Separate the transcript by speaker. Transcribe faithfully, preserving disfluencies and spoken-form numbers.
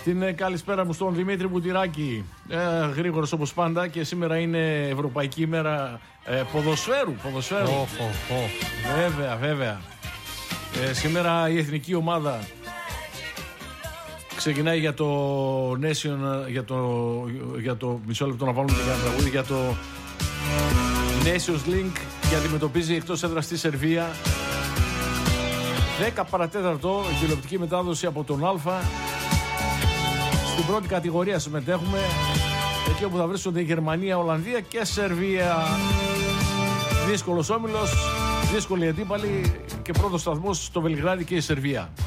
Speaker 1: Την καλησπέρα μου στον Δημήτρη Μπουτυράκη. Ε, γρήγορος όπως πάντα, και σήμερα είναι Ευρωπαϊκή ημέρα ε, ποδοσφαίρου. ποδοσφαίρου.
Speaker 2: Oh, oh, oh.
Speaker 1: Βέβαια, βέβαια. Ε, σήμερα η εθνική ομάδα ξεκινάει για το Nation, για το, για το μισό λεπτό να βάλουμε και ένα τραγούδι, για το Nations Link, και αντιμετωπίζει εκτός έδρας τη Σερβία. δέκα παρατέταρτο, τηλεοπτική μετάδοση από τον Α. Στην πρώτη κατηγορία συμμετέχουμε, εκεί όπου θα βρίσκονται η Γερμανία, Ολλανδία και Σερβία. Δύσκολος όμιλος, δύσκολη αντίπαλη, και πρώτος σταθμός στο Βελιγράδι και η Σερβία.